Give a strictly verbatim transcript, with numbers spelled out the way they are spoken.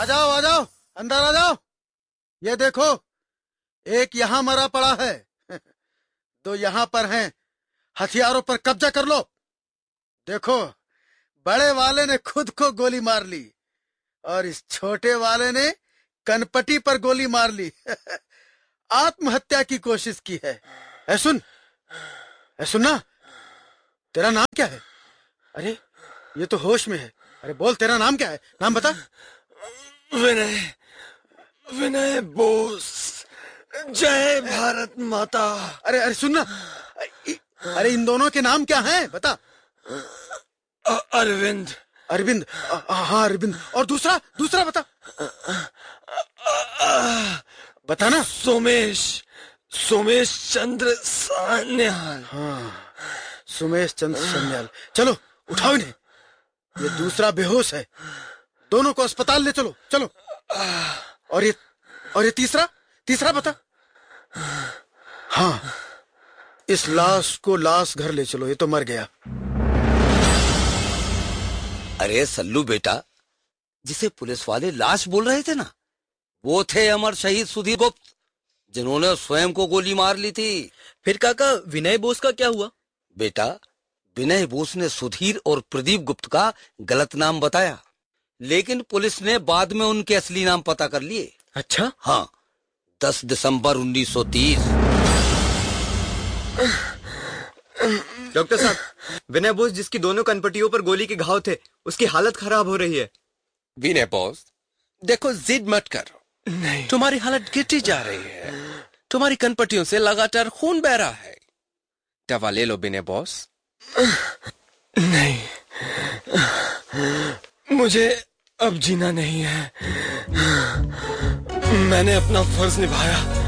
जाओ आ जाओ, अंदर आ जाओ। ये देखो, एक यहाँ मरा पड़ा है, दो यहाँ पर हैं। हथियारों पर कब्जा कर लो। देखो, बड़े वाले ने खुद को गोली मार ली और इस छोटे वाले ने कनपटी पर गोली मार ली। आत्महत्या की कोशिश की है। ऐ सुन, ऐ सुनना, तेरा नाम क्या है? अरे ये तो होश में है। अरे बोल, तेरा नाम क्या है? नाम बता। विनय, विनय बोस। जय भारत माता। अरे अरे सुनना, अरे इन दोनों के नाम क्या हैं? बता। अरविंद। अरविंद? हाँ अरविंद। और दूसरा दूसरा बता। बता ना। सोमेश, सोमेश चंद्र सान्याल। हाँ, सोमेश चंद्र सान्याल। चलो उठाओ इन्हें, ये दूसरा बेहोश है। दोनों को अस्पताल ले चलो, चलो। और ये और ये तीसरा तीसरा बता। हाँ, इस लाश को लाश घर ले चलो, ये तो मर गया। अरे सल्लू बेटा, जिसे पुलिस वाले लाश बोल रहे थे ना, वो थे अमर शहीद सुधीर गुप्त, जिन्होंने स्वयं को गोली मार ली थी। फिर काका, विनय बोस का क्या हुआ? बेटा, विनय बोस ने सुधीर और प्रदीप गुप्त का गलत नाम बताया, लेकिन पुलिस ने बाद में उनके असली नाम पता कर लिए। अच्छा? हाँ, दस दिसंबर उन्नीस सौ तीस। डॉक्टर साहब, विनय बोस जिसकी दोनों कनपटियों पर गोली के घाव थे, उसकी हालत खराब हो रही है। विनय बोस, देखो जिद मत करो, नहीं। तुम्हारी हालत गिरती जा रही है। तुम्हारी कनपटियों से लगातार खून बह रहा है। दवा ले लो विनय बोस। नहीं, मुझे अब जीना नहीं है। मैंने अपना फर्ज निभाया।